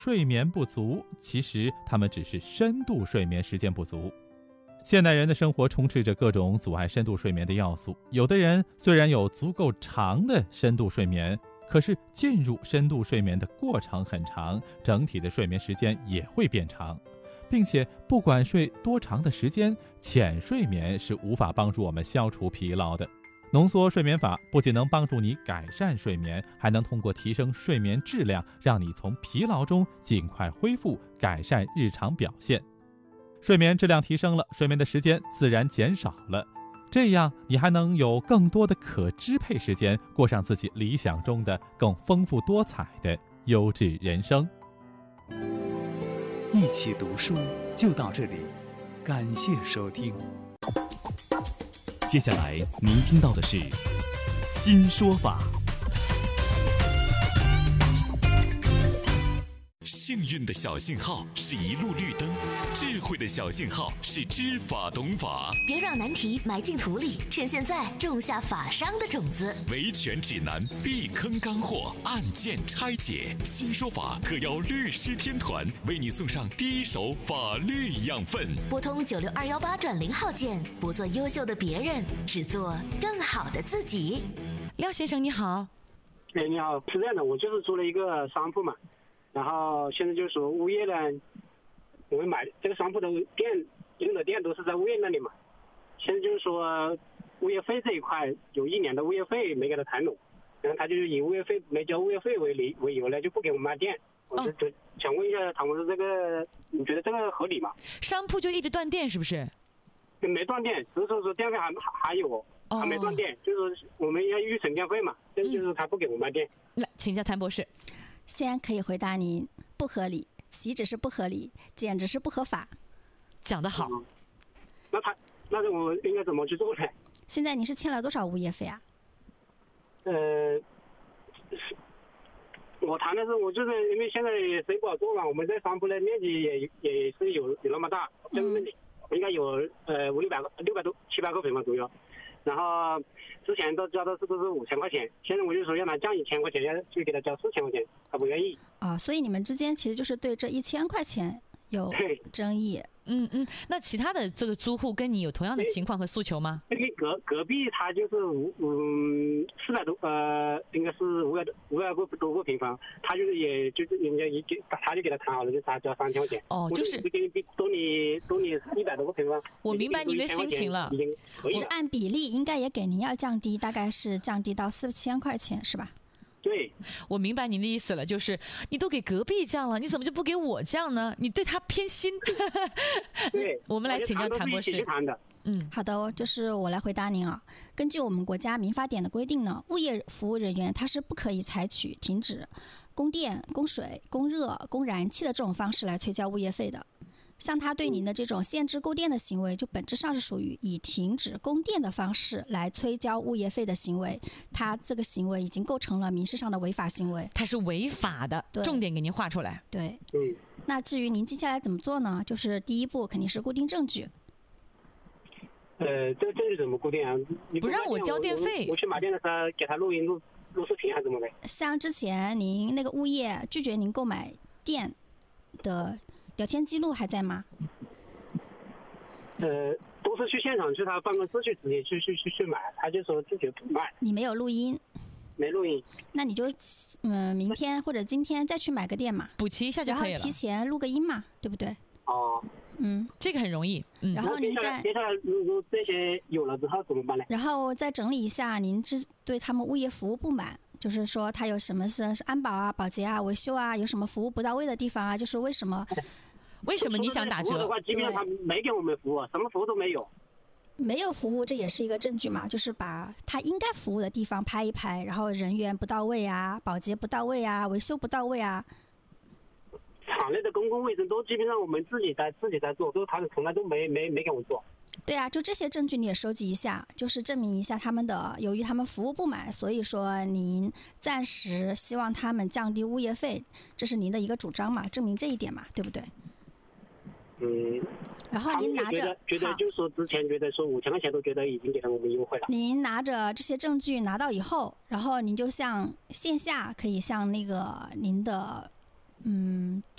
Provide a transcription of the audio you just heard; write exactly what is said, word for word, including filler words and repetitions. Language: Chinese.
睡眠不足，其实他们只是深度睡眠时间不足。现代人的生活充斥着各种阻碍深度睡眠的要素，有的人虽然有足够长的深度睡眠，可是进入深度睡眠的过程很长，整体的睡眠时间也会变长，并且不管睡多长的时间，浅睡眠是无法帮助我们消除疲劳的。浓缩睡眠法不仅能帮助你改善睡眠，还能通过提升睡眠质量，让你从疲劳中尽快恢复，改善日常表现。睡眠质量提升了，睡眠的时间自然减少了，这样你还能有更多的可支配时间，过上自己理想中的更丰富多彩的优质人生。 一起读书就到这里，感谢收听。 接下来您听到的是新说法。 幸运的小信号是一路绿灯，智慧的小信号是知法懂法。 别让难题埋进土里，趁现在种下法商的种子。 维权指南，避坑干货，案件拆解。新说法特邀律师天团为你送上第一手法律养分。 拨通九六二幺八转零号键，不做优秀的别人，只做更好的自己。 廖先生你好。 哎，你好，是这样的，我就是租了一个商铺嘛。然后现在就是说物业呢，我们买这个商铺的店用的店都是在物业那里嘛。现在就是说物业费这一块有一年的物业费没给他谈拢，然后他就以物业费没交物业费为理为由呢，就不给我们卖店。我就就想问一下唐博士，这个你觉得这个合理吗？ 商铺就一直断电是不是？ 没断电，只是说说电费还还有，还没断电，就是我们要预存电费嘛，这就是他不给我们卖店。 来，请教谭博士。 先可以回答您，不合理，岂止是不合理，简直是不合法。 讲得好。 嗯、那他，那我应该怎么去做呢？ 现在你是欠了多少物业费啊？ 呃，我谈的是，我就是因为现在谁不好做嘛，我们这商铺的面积也也是有有那么大，这个面积应该有呃五六百个六百多七百个平方左右。然后之前都交的是都是五千块钱，现在我就说让他降一千块钱，要就给他交四千块钱，他不愿意。 啊，所以你们之间其实就是对这一千块钱有争议。 嗯嗯，那其他的这个租户跟你有同样的情况和诉求吗？ 那个隔隔壁他就是五嗯四百多呃，应该是五百多五百多多个平方，他就是也就是人家一给他就给他谈好了，就他交三千块钱。 哦，就是给你多你多你一百多个平方。 我明白您的心情了。 是按比例应该也给您要降低，大概是降低到四千块钱是吧？ 对， 我明白您的意思了，就是你都给隔壁降了，你怎么就不给我降呢？你对他偏心。 对， 我们来请教谭博士。 嗯，好的，就是我来回答您啊。根据我们国家民法典的规定呢，物业服务人员他是不可以采取停止供电、供水、供热、供燃气的这种方式来催交物业费的。像他对您的这种限制购电的行为，就本质上是属于以停止供电的方式来催交物业费的行为，他这个行为已经构成了民事上的违法行为， 它是违法的，重点给您画出来。 对， 嗯。 那至于您接下来怎么做呢？就是第一步肯定是固定证据。 呃，这个证据怎么固定啊？你不让我交电费， 我去买电的时候给他录音录录视频还是怎么的？ 像之前您那个物业拒绝您购买电的聊天记录还在吗？ 呃，都是去现场去他办公室去直接去去去去买，他就说拒绝不卖。 你没有录音？ 没录音。 那你就嗯，明天或者今天再去买个电嘛， 补齐一下就可以了。 然后提前录个音嘛，对不对？ 哦。 嗯， 这个很容易。嗯， 然后您再接下来如果这些有了之后怎么办呢？ 然后再整理一下您之对他们物业服务不满。就是说他有什么是是安保啊、保洁啊、维修啊，有什么服务不到位的地方啊？就是为什么？ 为什么你想打折？ 的话，基本上他没给我们服务，什么服务都没有。 没有服务，这也是一个证据嘛？就是把他应该服务的地方拍一拍，然后人员不到位啊，保洁不到位啊，维修不到位啊。 厂内的公共卫生都基本上我们自己在自己在做，都他从来都没没没给我做。 对啊，就这些证据你也收集一下，就是证明一下他们的，由于他们服务不满，所以说您暂时希望他们降低物业费，这是您的一个主张嘛，证明这一点嘛，对不对？ 嗯。 然后您拿着， 觉得就是说之前觉得说五千块钱都觉得已经给了我们优惠了。 您拿着这些证据拿到以后，然后您就向线下可以向那个您的嗯。